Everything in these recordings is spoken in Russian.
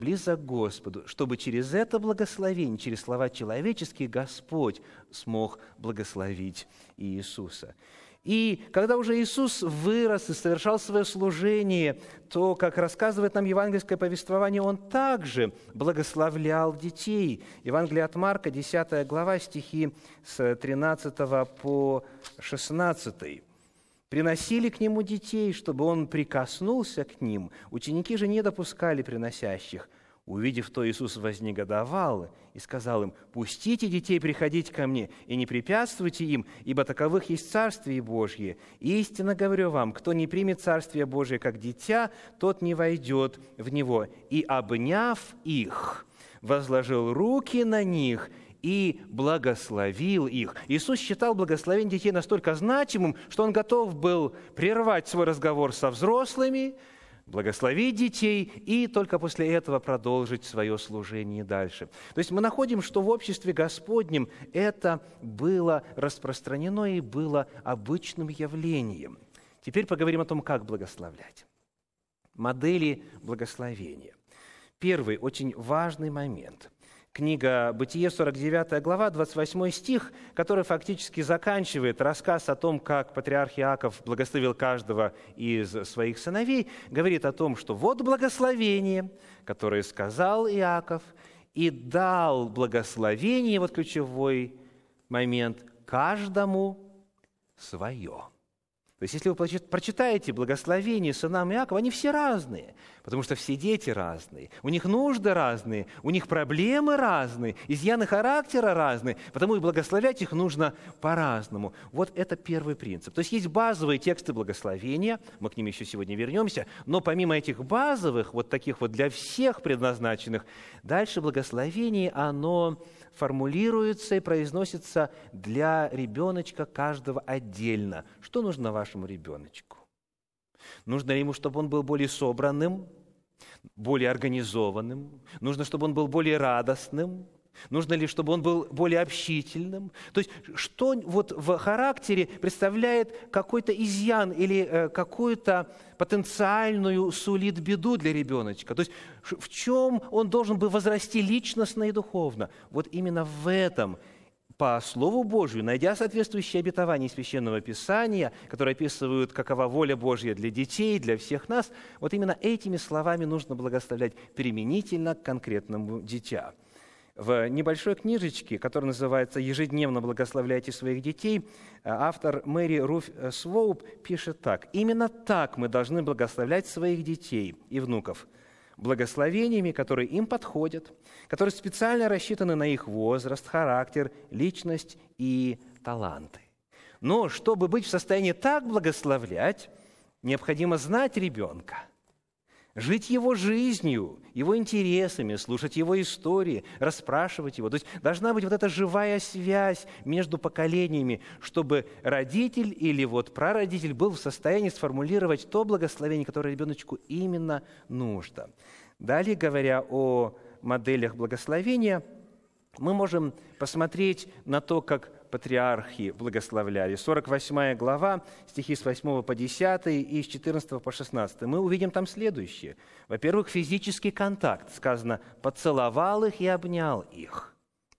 близок к Господу, чтобы через это благословение, через слова человеческие, Господь смог благословить Иисуса. И когда уже Иисус вырос и совершал свое служение, то, как рассказывает нам евангельское повествование, Он также благословлял детей. Евангелие от Марка, 10 глава, стихи с 13 по 16. «Приносили к Нему детей, чтобы Он прикоснулся к ним. Ученики же не допускали приносящих. Увидев то, Иисус вознегодовал и сказал им: «Пустите детей приходить ко мне, и не препятствуйте им, ибо таковых есть Царствие Божье. Истинно говорю вам, кто не примет Царствие Божие как дитя, тот не войдет в него. И, обняв их, возложил руки на них и благословил их». Иисус считал благословение детей настолько значимым, что Он готов был прервать свой разговор со взрослыми, благословить детей и только после этого продолжить свое служение дальше. То есть мы находим, что в обществе Господнем это было распространено и было обычным явлением. Теперь поговорим о том, как благословлять. Модели благословения. Первый очень важный момент. Книга «Бытие», 49 глава, 28 стих, который фактически заканчивает рассказ о том, как патриарх Иаков благословил каждого из своих сыновей, говорит о том, что вот благословение, которое сказал Иаков, и дал благословение, вот ключевой момент, каждому свое. То есть, если вы прочитаете благословение сынам Иакова, они все разные, потому что все дети разные, у них нужды разные, у них проблемы разные, изъяны характера разные, потому и благословлять их нужно по-разному. Вот это первый принцип. То есть, есть базовые тексты благословения, мы к ним еще сегодня вернемся, но помимо этих базовых, вот таких вот для всех предназначенных, дальше благословение, оно формулируется и произносится для ребеночка каждого отдельно. Что нужно вашему ребеночку? Нужно ли ему, чтобы он был более собранным, более организованным? Нужно, чтобы он был более радостным? Нужно ли, чтобы он был более общительным? То есть, что вот в характере представляет какой-то изъян или какую-то потенциальную сулит беду для ребеночка? То есть, в чем он должен бы возрасти личностно и духовно? Вот именно в этом, по Слову Божию, найдя соответствующие обетования из Священного Писания, которые описывают, какова воля Божья для детей, для всех нас, вот именно этими словами нужно благословлять применительно к конкретному дитя. В небольшой книжечке, которая называется «Ежедневно благословляйте своих детей», автор Мэри Руф Своуп пишет так: «Именно так мы должны благословлять своих детей и внуков, благословениями, которые им подходят, которые специально рассчитаны на их возраст, характер, личность и таланты. Но чтобы быть в состоянии так благословлять, необходимо знать ребенка, жить его жизнью, его интересами, слушать его истории, расспрашивать его. То есть должна быть вот эта живая связь между поколениями, чтобы родитель или вот прародитель был в состоянии сформулировать то благословение, которое ребеночку именно нужно. Далее, говоря о моделях благословения, мы можем посмотреть на то, как патриархи благословляли. 48 глава, стихи с 8 по 10 и с 14 по 16. Мы увидим там следующее. Во-первых, физический контакт. Сказано: «поцеловал их и обнял их».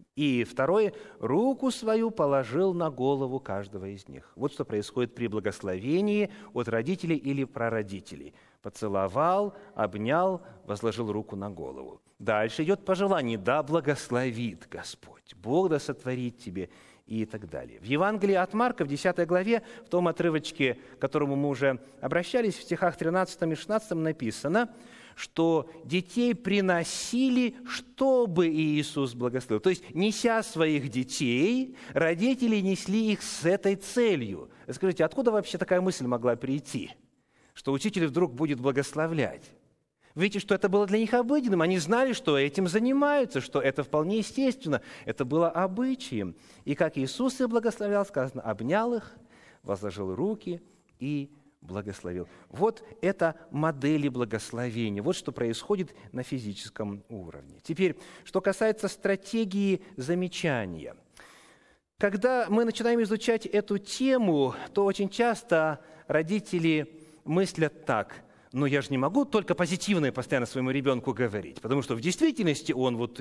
И второе, руку свою положил на голову каждого из них. Вот что происходит при благословении от родителей или прародителей. Поцеловал, обнял, возложил руку на голову. Дальше идет пожелание: «Да благословит Господь, Бог да сотворит тебе», и так далее. В Евангелии от Марка, в 10 главе, в том отрывочке, к которому мы уже обращались, в стихах 13 и 16 написано, что детей приносили, чтобы Иисус благословил. То есть, неся своих детей, родители несли их с этой целью. Скажите, откуда вообще такая мысль могла прийти, что учитель вдруг будет благословлять? Видите, что это было для них обыденным. Они знали, что этим занимаются, что это вполне естественно. Это было обычаем. И как Иисус их благословлял, сказано: обнял их, возложил руки и благословил. Вот это модели благословения. Вот что происходит на физическом уровне. Теперь, что касается стратегии замечания. Когда мы начинаем изучать эту тему, то очень часто родители мыслят так: но я же не могу только позитивное постоянно своему ребенку говорить, потому что в действительности он вот